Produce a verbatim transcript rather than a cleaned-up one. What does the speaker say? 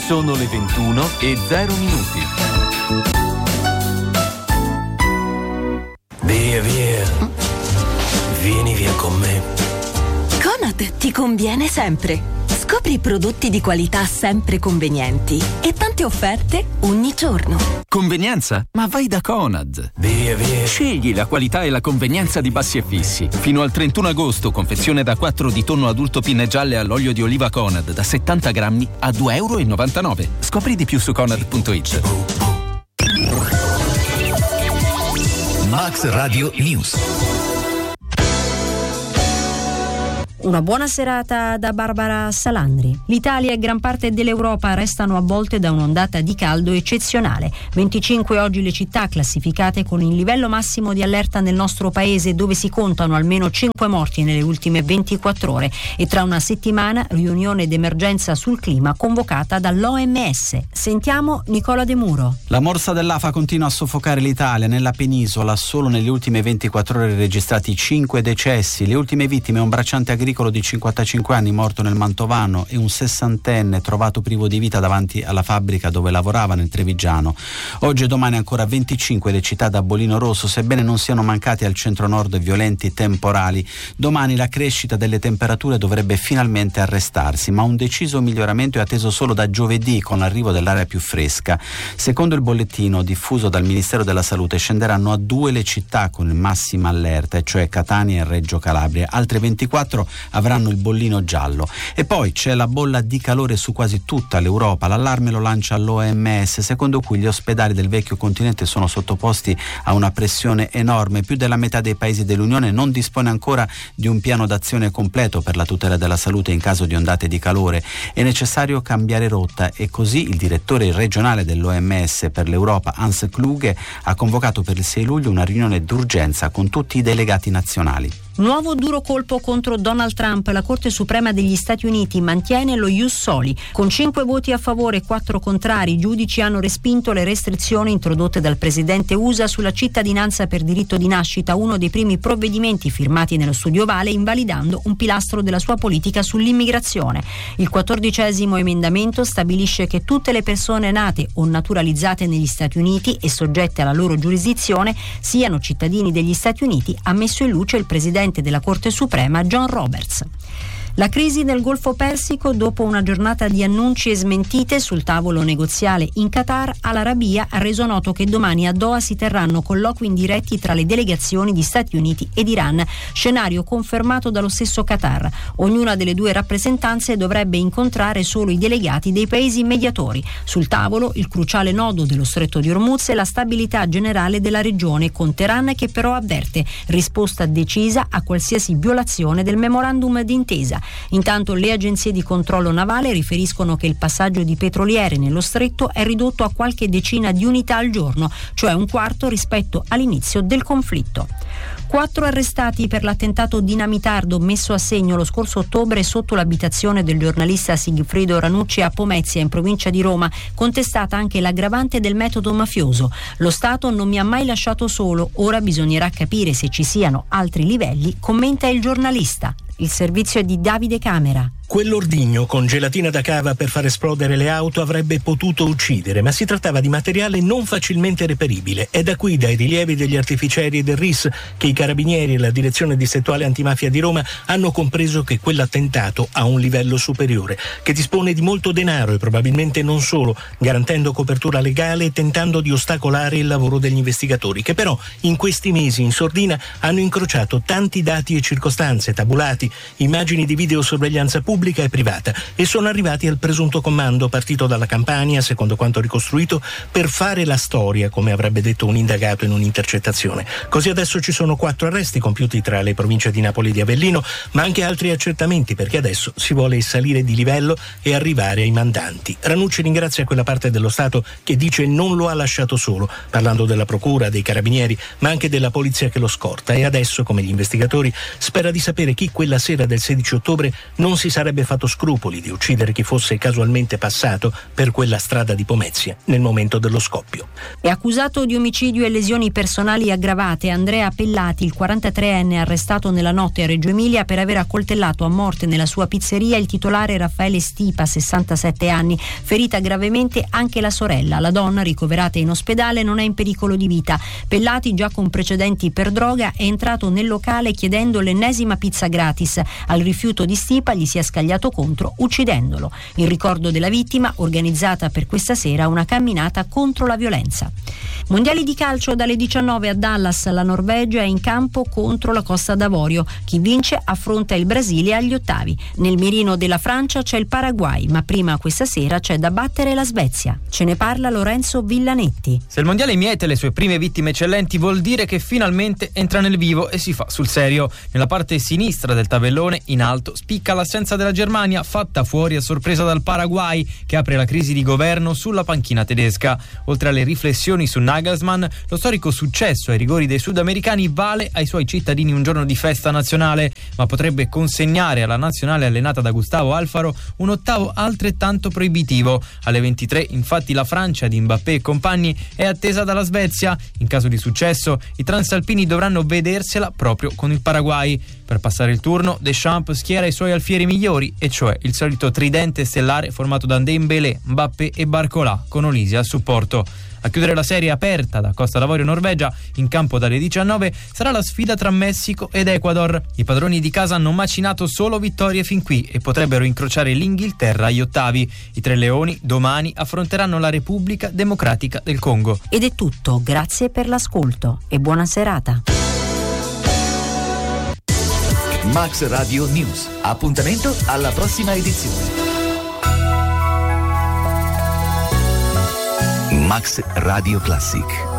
Sono le ventuno e zero minuti. Via, via. Vieni via con me. Conad ti conviene sempre. Scopri prodotti di qualità sempre convenienti e tante offerte ogni giorno. Convenienza? Ma vai da Conad. Via, via. Scegli la qualità e la convenienza di Bassi e Fissi. Fino al trentuno agosto, confezione da quattro di tonno adulto pinne gialle all'olio di oliva Conad da settanta grammi a due virgola novantanove euro. Scopri di più su conad punto it. Max Radio News. Una buona serata da Barbara Salandri. L'Italia e gran parte dell'Europa restano avvolte da un'ondata di caldo eccezionale. venticinque oggi le città classificate con il livello massimo di allerta nel nostro paese, dove si contano almeno cinque morti nelle ultime ventiquattro ore, e tra una settimana riunione d'emergenza sul clima convocata dall'O M S. Sentiamo Nicola De Muro. La morsa dell'Afa continua a soffocare l'Italia. Nella penisola solo nelle ultime ventiquattro ore registrati cinque decessi. Le ultime vittime un bracciante agricolo di cinquantacinque anni morto nel Mantovano e un sessantenne trovato privo di vita davanti alla fabbrica dove lavorava nel Trevigiano. Oggi e domani ancora venticinque le città da bollino rosso, sebbene non siano mancati al centro-nord violenti temporali. Domani la crescita delle temperature dovrebbe finalmente arrestarsi, ma un deciso miglioramento è atteso solo da giovedì con l'arrivo dell'aria più fresca. Secondo il bollettino diffuso dal Ministero della Salute scenderanno a due le città con massima allerta, e cioè Catania e Reggio Calabria. Altre ventiquattro avranno il bollino giallo. E poi c'è la bolla di calore su quasi tutta l'Europa. L'allarme lo lancia l'O M S, secondo cui gli ospedali del vecchio continente sono sottoposti a una pressione enorme. Più della metà dei paesi dell'Unione non dispone ancora di un piano d'azione completo per la tutela della salute in caso di ondate di calore. È necessario cambiare rotta, e così il direttore regionale dell'O M S per l'Europa, Hans Kluge, ha convocato per il sei luglio una riunione d'urgenza con tutti i delegati nazionali. Nuovo duro colpo contro Donald Trump. La Corte Suprema degli Stati Uniti mantiene lo ius soli. Con cinque voti a favore e quattro contrari, i giudici hanno respinto le restrizioni introdotte dal presidente U S A sulla cittadinanza per diritto di nascita, uno dei primi provvedimenti firmati nello Studio Ovale, invalidando un pilastro della sua politica sull'immigrazione. Il quattordicesimo emendamento stabilisce che tutte le persone nate o naturalizzate negli Stati Uniti e soggette alla loro giurisdizione siano cittadini degli Stati Uniti, ha messo in luce il presidente della Corte Suprema John Roberts. La crisi nel Golfo Persico, dopo una giornata di annunci e smentite sul tavolo negoziale in Qatar, Al-Arabiya ha reso noto che domani a Doha si terranno colloqui indiretti tra le delegazioni di Stati Uniti ed Iran, scenario confermato dallo stesso Qatar. Ognuna delle due rappresentanze dovrebbe incontrare solo i delegati dei paesi mediatori. Sul tavolo il cruciale nodo dello Stretto di Hormuz e la stabilità generale della regione, con Teheran che però avverte risposta decisa a qualsiasi violazione del memorandum d'intesa. Intanto le agenzie di controllo navale riferiscono che il passaggio di petroliere nello stretto è ridotto a qualche decina di unità al giorno, cioè un quarto rispetto all'inizio del conflitto. Quattro arrestati per l'attentato dinamitardo messo a segno lo scorso ottobre sotto l'abitazione del giornalista Sigfrido Ranucci a Pomezia, in provincia di Roma, contestata anche l'aggravante del metodo mafioso. Lo Stato non mi ha mai lasciato solo, ora bisognerà capire se ci siano altri livelli, commenta il giornalista. Il servizio è di Davide Camera. Quell'ordigno con gelatina da cava per far esplodere le auto avrebbe potuto uccidere, ma si trattava di materiale non facilmente reperibile. È da qui, dai rilievi degli artificieri e del R I S, che i carabinieri e la direzione distrettuale antimafia di Roma hanno compreso che quell'attentato ha un livello superiore, che dispone di molto denaro e probabilmente non solo, garantendo copertura legale e tentando di ostacolare il lavoro degli investigatori, che però in questi mesi in sordina hanno incrociato tanti dati e circostanze tabulati, immagini di videosorveglianza pubblica e privata, e sono arrivati al presunto comando partito dalla Campania, secondo quanto ricostruito, per fare la storia, come avrebbe detto un indagato in un'intercettazione. Così adesso ci sono quattro arresti compiuti tra le province di Napoli e di Avellino, ma anche altri accertamenti, perché adesso si vuole salire di livello e arrivare ai mandanti. Ranucci ringrazia quella parte dello Stato che dice non lo ha lasciato solo, parlando della procura, dei carabinieri, ma anche della polizia che lo scorta, e adesso, come gli investigatori, spera di sapere chi quella sera del sedici ottobre non si sarà avrebbe fatto scrupoli di uccidere chi fosse casualmente passato per quella strada di Pomezia nel momento dello scoppio. È accusato di omicidio e lesioni personali aggravate Andrea Pellati, il quarantatreenne arrestato nella notte a Reggio Emilia per aver accoltellato a morte nella sua pizzeria il titolare Raffaele Stipa, sessantasette anni. Ferita gravemente anche la sorella. La donna, ricoverata in ospedale, non è in pericolo di vita. Pellati, già con precedenti per droga, è entrato nel locale chiedendo l'ennesima pizza gratis. Al rifiuto di Stipa gli si è scagliato contro, uccidendolo. In ricordo della vittima, organizzata per questa sera una camminata contro la violenza. Mondiali di calcio dalle diciannove a Dallas. La Norvegia è in campo contro la Costa d'Avorio. Chi vince affronta il Brasile agli ottavi. Nel mirino della Francia c'è il Paraguay, ma prima questa sera c'è da battere la Svezia. Ce ne parla Lorenzo Villanetti. Se il mondiale miete le sue prime vittime eccellenti, vuol dire che finalmente entra nel vivo e si fa sul serio. Nella parte sinistra del tabellone, in alto, spicca l'assenza della Germania, fatta fuori a sorpresa dal Paraguay, che apre la crisi di governo sulla panchina tedesca. Oltre alle riflessioni su Nagelsmann, lo storico successo ai rigori dei sudamericani vale ai suoi cittadini un giorno di festa nazionale, ma potrebbe consegnare alla nazionale allenata da Gustavo Alfaro un ottavo altrettanto proibitivo. Alle ventitré, infatti, la Francia di Mbappé e compagni è attesa dalla Svezia. In caso di successo, i transalpini dovranno vedersela proprio con il Paraguay. Per passare il turno, Deschamps schiera i suoi alfieri migliori, e cioè il solito tridente stellare formato da Dembélé, Mbappé e Barcola, con Olise al supporto. A chiudere la serie aperta da Costa d'Avorio-Norvegia, in campo dalle diciannove, sarà la sfida tra Messico ed Ecuador. I padroni di casa hanno macinato solo vittorie fin qui e potrebbero incrociare l'Inghilterra agli ottavi. I tre leoni domani affronteranno la Repubblica Democratica del Congo. Ed è tutto, grazie per l'ascolto e buona serata. Max Radio News. Appuntamento alla prossima edizione. Max Radio Classic.